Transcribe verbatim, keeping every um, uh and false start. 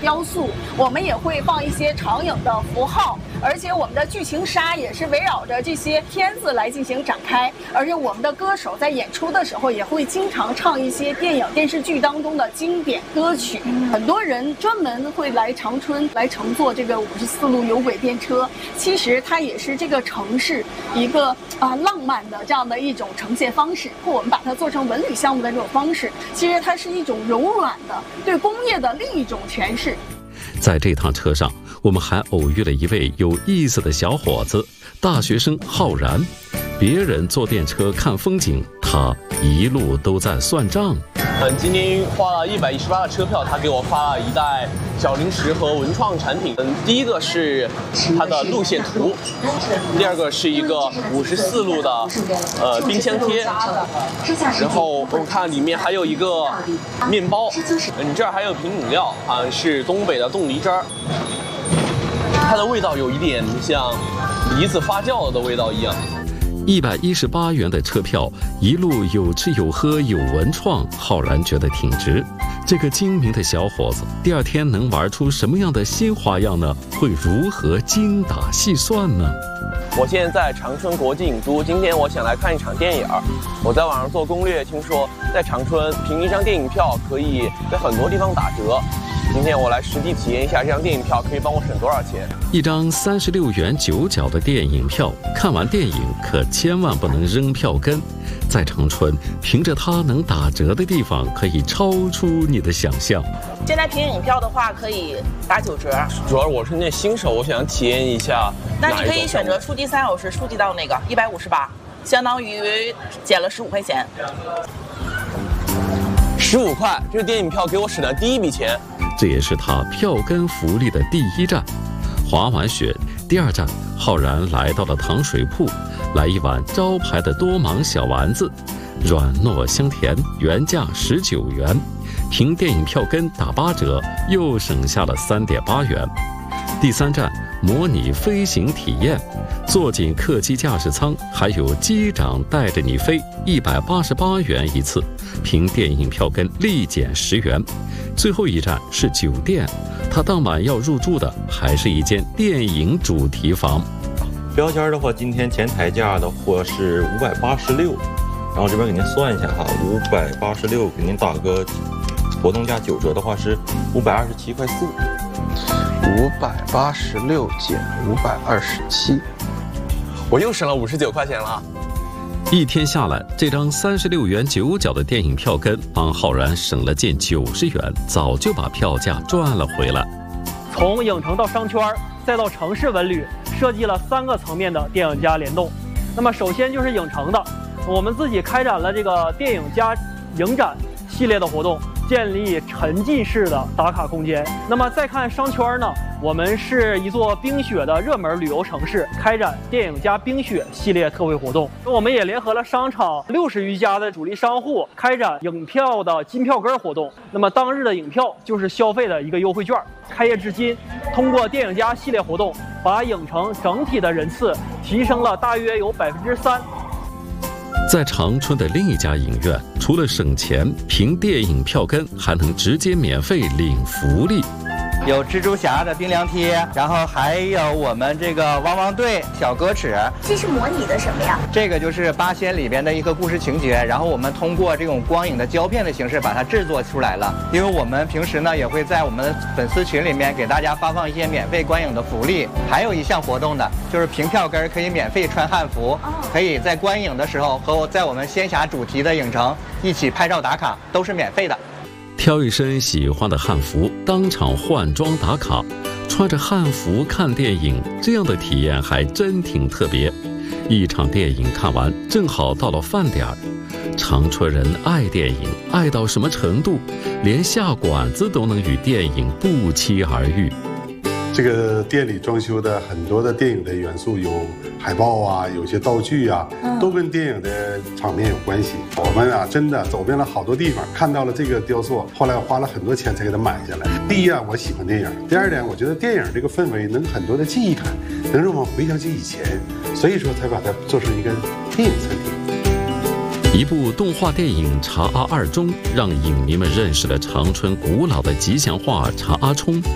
雕塑，我们也会放一些长影的符号，而且我们的剧情杀也是围绕着这些片子来进行展开。而且我们的歌手在演出的时候也会经常唱一些电影、电视剧当中的经典歌曲。很多人专门会来长春来乘坐这个五十四路有轨电车，其实它也是这个城市一个啊、呃、浪漫的这样的一种呈现方式。我们把它做成文旅项目的这种方式，其实它是一种柔软的对工业的另一种诠释。 在这趟车上，我们还偶遇了一位有意思的小伙子，大学生浩然。别人坐电车看风景，他一路都在算账。 嗯，今天花了一百一十八的车票，他给我发了一袋小零食和文创产品。嗯，第一个是它的路线图，第二个是一个五十四路的呃冰箱贴，然后我看里面还有一个面包，你这儿还有瓶饮料，好像是东北的冻梨汁儿，它的味道有一点像梨子发酵了的味道一样。 一百一十八元的车票，一路有吃有喝有文创，浩然觉得挺值。这个精明的小伙子，第二天能玩出什么样的新花样呢？会如何精打细算呢？ 我现在在长春国际影都，今天我想来看一场电影。我在网上做攻略，听说在长春凭一张电影票可以在很多地方打折。今天我来实地体验一下这张电影票可以帮我省多少钱。 一张三十六元九角的电影票，看完电影可千万不能扔票根。在长春，凭着它能打折的地方，可以超出你的想象。 现在凭影票的话可以打九折。 主要我是那新手，我想体验一下。 那你可以选择初级三小时，初级到那个一百五十八，相当于减了十五块钱。 十五块，这个电影票给我省的第一笔钱。 这也是他票根福利的第一站。滑完雪，第二站，浩然来到了糖水铺，来一碗招牌的多芒小丸子，软糯香甜，原价十九元，凭电影票根打八折，又省下了三点八元。第三站，模拟飞行体验，坐进客机驾驶舱，还有机长带着你飞，一百八十八元一次，凭电影票根立减十元。最后一站是酒店，他当晚要入住的还是一间电影主题房。 标间的话，今天前台价的话是五百八十六，然后这边给您算一下哈，五百八十六给您打个活动价九折的话是五百二十七块四。 五百八十六减五百二十七， 我又省了五十九块钱了。 一天下来，这张三十六元九角的电影票根帮浩然省了近九十元，早就把票价赚了回来。 从影城到商圈，再到城市文旅，设计了三个层面的电影加联动。那么首先就是影城的，我们自己开展了这个电影加影展系列的活动，建立沉浸式的打卡空间。那么再看商圈呢，我们是一座冰雪的热门旅游城市，开展电影加冰雪系列特惠活动。我们也联合了商场六十余家的主力商户，开展影票的金票根活动。那么当日的影票就是消费的一个优惠券。开业至今，通过电影加系列活动，把影城整体的人次提升了大约有百分之三。 在长春的另一家影院，除了省钱，凭电影票根还能直接免费领福利。 有蜘蛛侠的冰凉贴，然后还有我们这个汪汪队小歌尺。 这是模拟的什么呀？ 这个就是八仙里边的一个故事情节，然后我们通过这种光影的胶片的形式把它制作出来了。因为我们平时呢也会在我们的粉丝群里面给大家发放一些免费观影的福利。还有一项活动呢，就是凭票根可以免费穿汉服，可以在观影的时候和我在我们仙侠主题的影城一起拍照打卡，都是免费的。 挑一身喜欢的汉服，当场换装打卡，穿着汉服看电影，这样的体验还真挺特别。一场电影看完，正好到了饭点儿。长春人爱电影，爱到什么程度？连下馆子都能与电影不期而遇。 这个店里装修的很多的电影的元素，有海报啊，有些道具啊，都跟电影的场面有关系。我们啊，真的走遍了好多地方，看到了这个雕塑，后来我花了很多钱才给它买下来。第一啊，我喜欢电影；第二点，我觉得电影这个氛围能很多的记忆感，能让我回想起以前，所以说才把它做成一个电影餐厅。 一部动画电影《茶阿二中》让影迷们认识了长春古老的吉祥话茶阿冲。